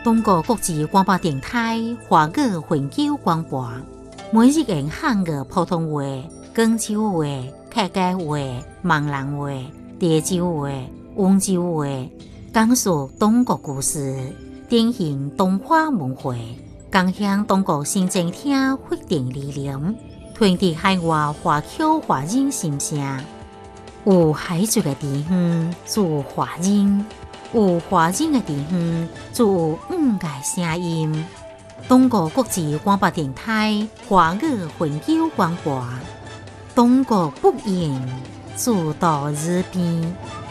中国国际广播电台华语永久广播，每日用汉语普通话、广州话、客家话、闽南话、潮州话、温州话，讲述中国故事，典型东华文化，共享中国新政厅发展理念，传递海外华侨华人心声。有海族的地方，就有华人；有华人的地方，就有五个声音。中国国际广播电台华语永久广播，中国不言，自到日边。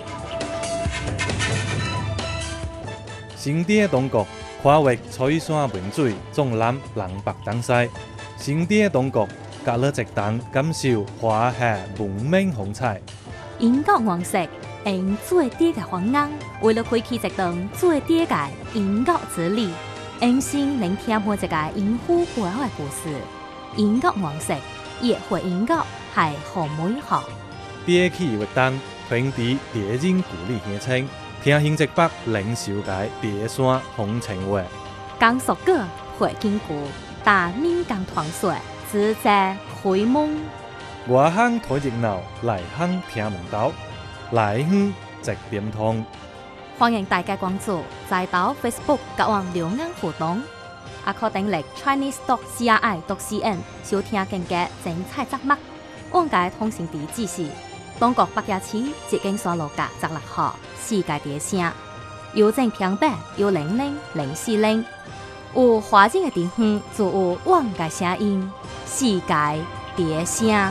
新的中国跨越彩山文水，纵览南北东西。新的中国隔了一档，感受华夏文明风采。 英国王室用最低嘅方案，为了开启一段最低嘅英国之旅，用心聆听每一个英虎背后嘅故事。英国王室也会英国系好美好。 第起活动，传递地人故里乡亲，听新浙北领受界第山风情话。 讲述个会经过，大闽讲传说，自在开蒙。 外乡睇热闹，内乡听门道，内乡直点通。 欢迎大家关注在岛 Facebook 甲网留言互动，也可订阅 chinese.cri.cn 收听更加精彩节目。往界通讯地址是中国北街市捷径山路甲16号世界第声，邮政平板100-040。有华人的地方，就有往界声音，世界第声。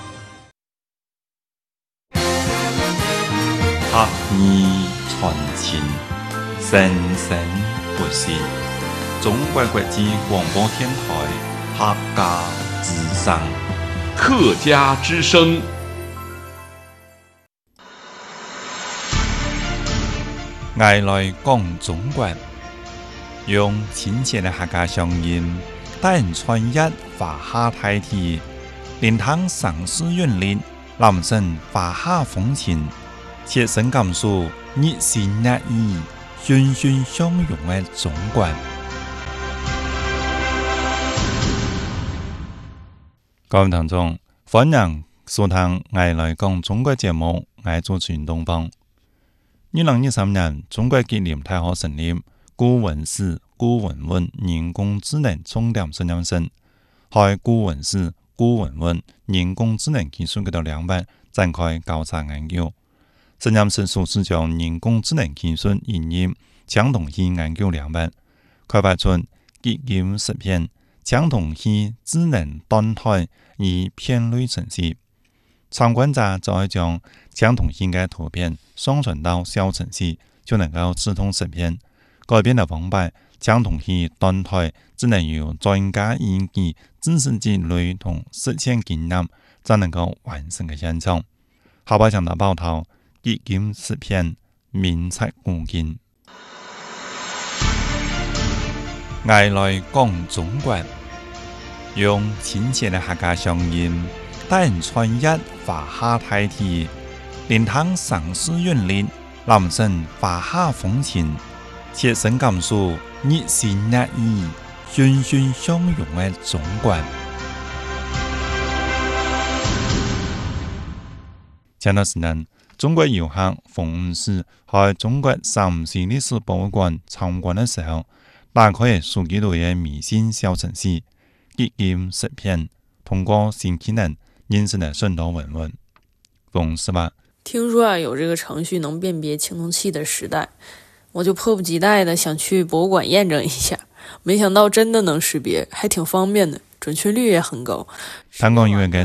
客意传情，生生不息。中国国际广播电台客家之声， 客家之声。 爱来讲中国，用亲切的客家乡音，带人穿越华夏大地，连通城市韵律，人生华夏风情。切身感受热情热意、欣欣向荣的中国。各位听众，欢迎收聽《愛來講中國》節目，我主持人東方。2023年，中國紀念大學成立顧問室、顧問問人工智能重點實驗室，喺顧問室、顧問問人工智能技術嘅兩邊展開調查研究。實驗室首次將人工智能技術應用相同性研究兩邊，開發出結構實片、相同性智能動態與片類程式。參觀者就可以將相同性嘅圖片上傳到小程式，就能夠自動實片。改變的方法，相同性動態只能由專家以及知識積累同實踐經驗，才能夠完成嘅現象。後排上的報道。結構實片明察故見，愛來講中國，用親切的客家鄉音，帶人穿越華夏大地，連通城市韻律，人生華夏風情，切身感受熱情熱意、欣欣向榮的中國。前段時間，中國遊客馮女士喺中國陕西歷史博物館參觀嘅時候，打開數幾類嘅微信小程式，結構實片，通過新技能認識了許多文物。馮是吧？ 聽說有這個程序能辨別青銅器的時代，我就迫不及待的想去博物館驗證一下，沒想到真的能識別，還挺方便的，準確率也很高。 聽講因為